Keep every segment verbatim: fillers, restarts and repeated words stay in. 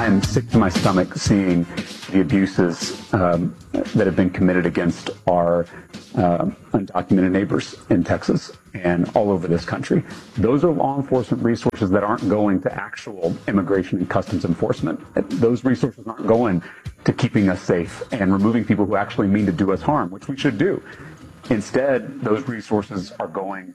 I'm sick to my stomach seeing the abuses um, that have been committed against our uh, undocumented neighbors in Texas and all over this country. Those are law enforcement resources that aren't going to actual immigration and customs enforcement. Those resources aren't going to keeping us safe and removing people who actually mean to do us harm, which we should do. Instead, those resources are going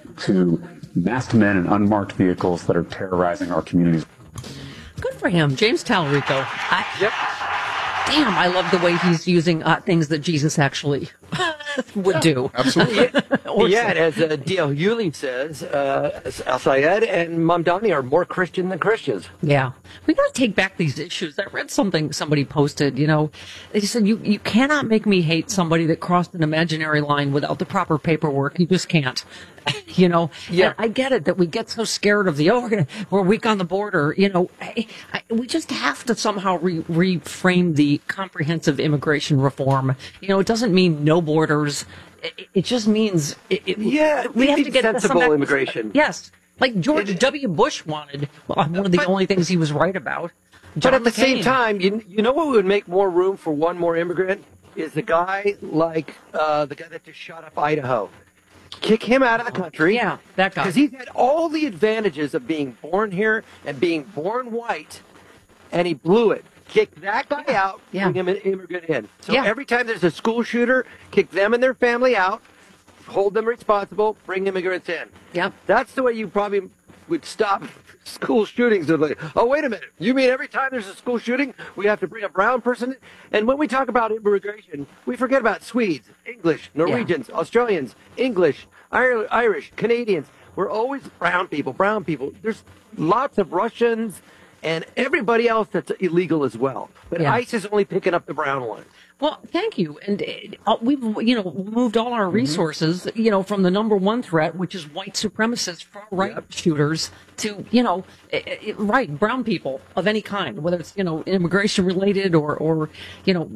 to masked men in unmarked vehicles that are terrorizing our communities. Good for him. James Talarico. I, yep. Damn, I love the way he's using uh, things that Jesus actually would yeah, do. Absolutely. Yeah, and as uh, D L Hewley says, uh, Al-Sayed and Mamdani are more Christian than Christians. Yeah. We got to take back these issues. I read something somebody posted, you know, they said, you, you cannot make me hate somebody that crossed an imaginary line without the proper paperwork. You just can't. You know, yeah. And I get it that we get so scared of the, oh, we're, gonna, we're weak on the border. You know, I, I, we just have to somehow re- reframe the comprehensive immigration reform. You know, it doesn't mean no borders. It, it just means it, it, yeah, we have to get sensible some immigration. Yes, like George it, W. Bush wanted. Well, one of the but, only things he was right about. John but at McCain. the same time, you you know what would make more room for one more immigrant is the guy like uh, the guy that just shot up Idaho. Kick him out of the country. Yeah, that guy. Because he's had all the advantages of being born here and being born white, and he blew it. Kick that guy yeah. out, yeah. bring him an immigrant in. So yeah. every time there's a school shooter, kick them and their family out, hold them responsible, bring immigrants in. Yep. That's the way you probably would stop school shootings. They're like, oh, wait a minute. You mean every time there's a school shooting, we have to bring a brown person in? And when we talk about immigration, we forget about Swedes, English, Norwegians, yeah. Australians, English, Irish, Canadians. We're always brown people, brown people. There's lots of Russians and everybody else that's illegal as well. But yeah. ICE is only picking up the brown ones. Well, thank you. And uh, we've, you know, moved all our resources, mm-hmm. you know, from the number one threat, which is white supremacists, far-right yep. shooters, to, you know, it, it, right, brown people of any kind, whether it's, you know, immigration-related or, or, you know,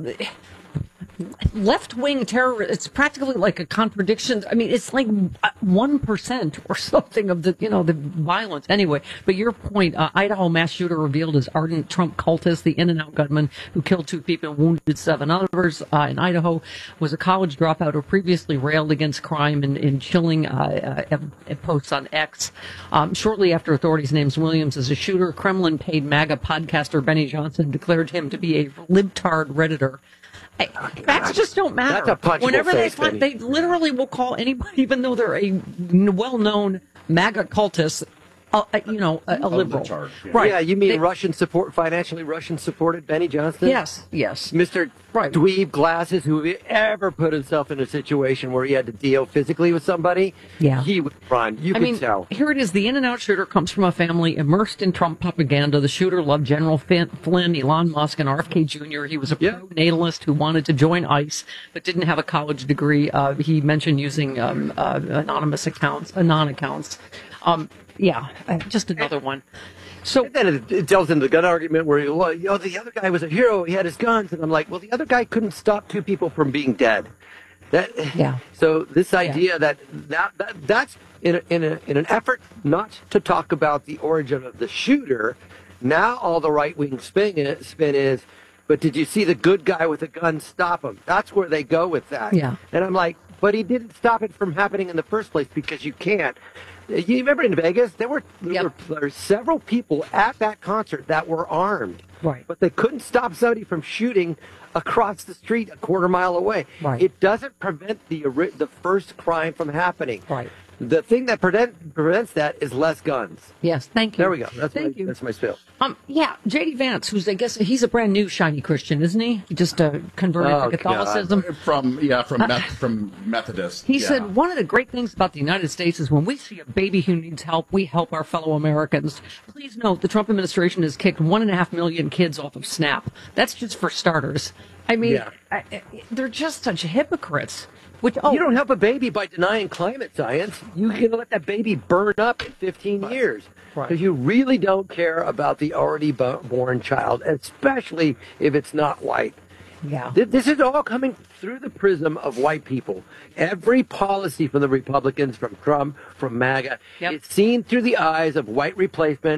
left-wing terror. It's practically like a contradiction. I mean, it's like one percent or something of the, you know, the violence. Anyway, but your point, uh, Idaho mass shooter revealed as ardent Trump cultist, the in-and-out gunman who killed two people and wounded seven others uh, in Idaho, was a college dropout who previously railed against crime in, in chilling uh, uh, posts on X. Um, shortly after authorities named Williams as a shooter, Kremlin paid MAGA podcaster Benny Johnson and declared him to be a libtard Redditor. I, facts just don't matter. That's a punchable Whenever face, they find, Benny. they literally will call anybody, even though they're a well-known MAGA cultist, uh, you know, a, a liberal. Charge, yeah. Right? Yeah, you mean they, Russian support, financially Russian supported Benny Johnson? Yes, yes. Mister Right. Dweeb Glasses, who ever put himself in a situation where he had to deal physically with somebody, yeah. he would run. You I can mean, tell. Here it is. The in-and-out shooter comes from a family immersed in Trump propaganda. The shooter loved General Flynn, Elon Musk, and R F K Junior He was a yeah. pro-natalist who wanted to join ICE but didn't have a college degree. Uh, he mentioned using um, uh, anonymous accounts, anon accounts. Um, yeah, uh, just another one. So and then it, it delves into the gun argument where, well, you know, the other guy was a hero. He had his guns. And I'm like, well, the other guy couldn't stop two people from being dead. That, yeah. So this idea yeah. that, that, that that's in, a, in, a, in an effort not to talk about the origin of the shooter, now all the right-wing spin is, spin is, but did you see the good guy with a gun stop him? That's where they go with that. Yeah. And I'm like, but he didn't stop it from happening in the first place because you can't. You remember in Vegas, there were, there, yep. were, there were several people at that concert that were armed. Right. But they couldn't stop somebody from shooting across the street a quarter mile away. Right. It doesn't prevent the the first crime from happening. Right. The thing that prevent, prevents that is less guns. Yes, thank you. There we go. That's thank my, you. That's my spiel. Um, yeah, J D Vance, who's I guess he's a brand new shiny Christian, isn't he? He just uh, converted Oh, to Catholicism. God. From yeah, from Meth, from Methodist. He yeah. said one of the great things about the United States is when we see a baby who needs help, we help our fellow Americans. Please note the Trump administration has kicked one and a half million kids off of SNAP. That's just for starters. I mean, Yeah. I, I, they're just such hypocrites. Which, oh, You don't help a baby by denying climate science. You can let that baby burn up in fifteen years. Right. Because you really don't care about the already bo- born child, especially if it's not white. yeah. Th- This is all coming through the prism of white people. Every policy from the Republicans, from Trump, from MAGA, Yep. it's seen through the eyes of white replacement,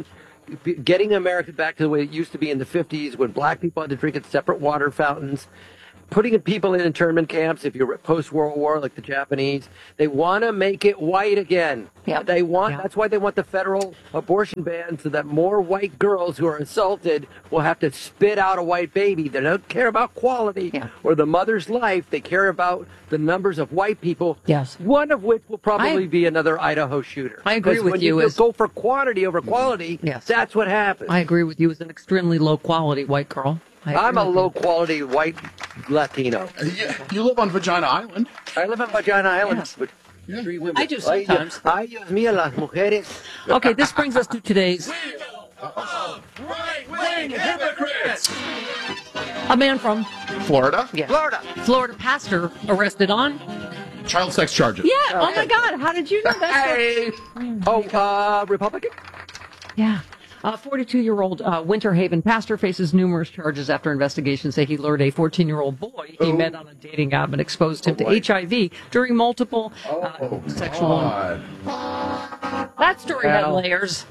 getting America back to the way it used to be in the fifties when black people had to drink at separate water fountains, putting people in internment camps if you're post-World War like the Japanese. They want to make it white again. Yep. They want. Yep. That's why they want the federal abortion ban, so that more white girls who are assaulted will have to spit out a white baby. They don't care about quality Yeah. or the mother's life. They care about the numbers of white people. Yes. One of which will probably I- be another Idaho shooter. I agree 'Cause with when you you as- go for quantity over quality. Yes. That's what happens. I agree with you as an extremely low quality white girl. I I'm agree a with you. low quality white Latino. You, you live on Vagina Island. I live on Vagina Island Yes. with three women. I do sometimes. Ay, Dios mío, las mujeres. Okay, this brings us to today's. Right-wing hypocrites. A man from Florida. yeah, Florida. Florida pastor arrested on. Child sex charges. Yeah. Oh my God. How did you know that? Hey. Oh, uh, Republican? Yeah. A forty-two-year-old uh, Winter Haven pastor faces numerous charges after investigations say he lured a fourteen-year-old boy he met on a dating app and exposed him to H I V during multiple uh, sexual. God. That story had Well. layers.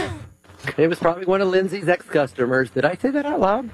It was probably one of Lindsay's ex-customers. Did I say that out loud?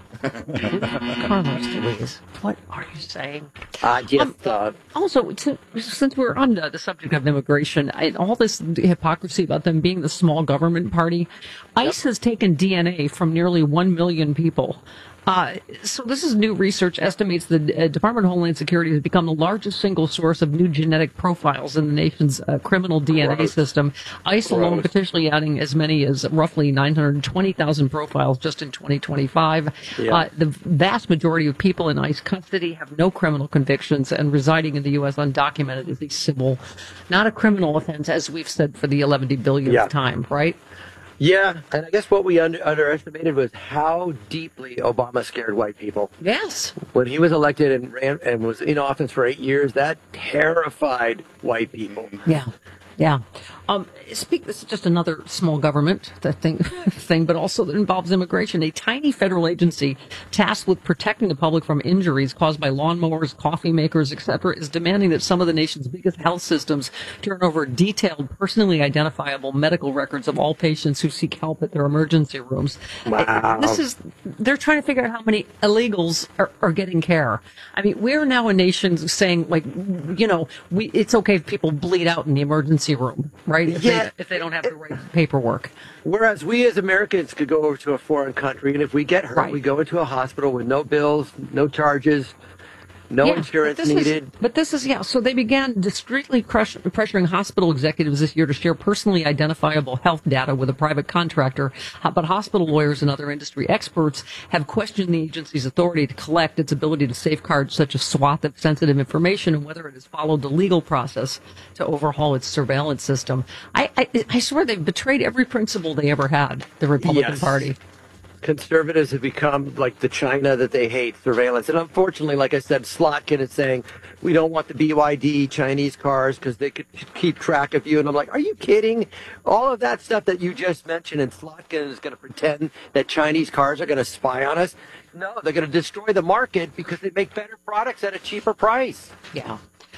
Carlos, please. What are you saying? I just Um, thought. Also, to, since we're on the, the subject of immigration, I, all this hypocrisy about them being the small government party, ICE has taken D N A from nearly one million people. Uh, so this is new research estimates the uh, Department of Homeland Security has become the largest single source of new genetic profiles in the nation's uh, criminal D N A Gross. system. ICE alone Gross. potentially adding as many as roughly nine hundred twenty thousand profiles just in twenty twenty-five. Yeah. Uh, the vast majority of people in ICE custody have no criminal convictions, and residing in the U S undocumented is a civil, not a criminal offense, as we've said for the eleven billionth Yeah. time, right? Yeah, and I guess what we under, underestimated was how deeply Obama scared white people. Yes. When he was elected and ran and was in office for eight years, that terrified white people. Yeah. Yeah. Um, speak. This is just another small government that thing, thing, but also that involves immigration. A tiny federal agency tasked with protecting the public from injuries caused by lawnmowers, coffee makers, et cetera, is demanding that some of the nation's biggest health systems turn over detailed, personally identifiable medical records of all patients who seek help at their emergency rooms. Wow. This is. They're trying to figure out how many illegals are, are getting care. I mean, we're now a nation saying, like, you know, we it's okay if people bleed out in the emergency room, right? If, Yeah. they, if they don't have the right paperwork. Whereas we as Americans could go over to a foreign country, and if we get hurt, Right. we go into a hospital with no bills, no charges, no Yeah, insurance but this needed. Is, but this is, yeah, so they began discreetly crush, pressuring hospital executives this year to share personally identifiable health data with a private contractor. Uh, But hospital lawyers and other industry experts have questioned the agency's authority to collect, its ability to safeguard such a swath of sensitive information, and whether it has followed the legal process to overhaul its surveillance system. I, I, I swear they've betrayed every principle they ever had, the Republican Yes. Party. Conservatives have become like the China that they hate, surveillance. And unfortunately, like I said, Slotkin is saying, we don't want the B Y D Chinese cars because they could keep track of you. And I'm like, are you kidding? All of that stuff that you just mentioned, and Slotkin is going to pretend that Chinese cars are going to spy on us. No, they're going to destroy the market because they make better products at a cheaper price. Yeah.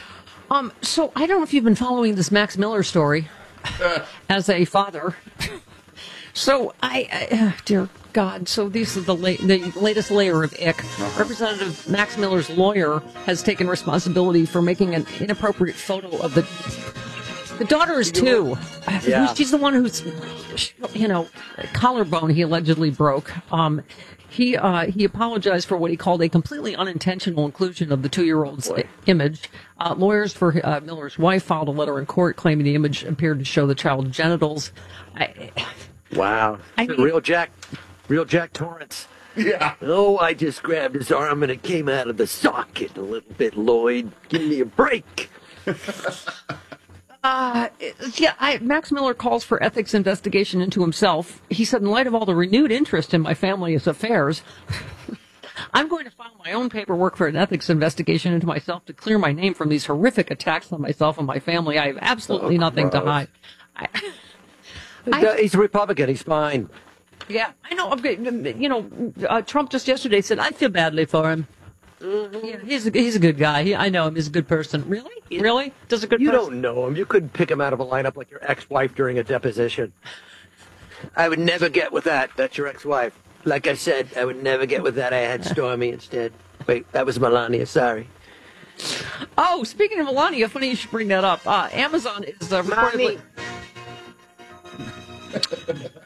Um, so I don't know if you've been following this Max Miller story as a father. So I, I uh, dear God, so this is the, la- the latest layer of ick. Representative Max Miller's lawyer has taken responsibility for making an inappropriate photo of the. The daughter is two. Yeah. She's the one who's, you know, collarbone he allegedly broke. Um, he uh, he apologized for what he called a completely unintentional inclusion of the two-year-old's Boy. image. Uh, lawyers for uh, Miller's wife filed a letter in court claiming the image appeared to show the child's genitals. I, Wow. I It's a mean- real Jack, real Jack Torrance. Yeah. Oh, I just grabbed his arm and it came out of the socket a little bit, Lloyd. Give me a break. Uh, yeah, I, Max Miller calls for ethics investigation into himself. He said, in light of all the renewed interest in my family's affairs, I'm going to file my own paperwork for an ethics investigation into myself to clear my name from these horrific attacks on myself and my family. I have absolutely Oh, nothing to gross. hide. I, I- He's a Republican. He's fine. yeah, I know. Okay, you know, uh, Trump just yesterday said, I feel badly for him. Yeah, he's a, he's a good guy. He, I know him. He's a good person. Really? Really? Does a good You person? don't know him. You couldn't pick him out of a lineup like your ex-wife during a deposition. I would never get with that. That's your ex-wife. Like I said, I would never get with that. I had Stormy instead. Wait, that was Melania. Sorry. Oh, speaking of Melania, funny you should bring that up. Uh, Amazon is uh, reportedly. Mommy.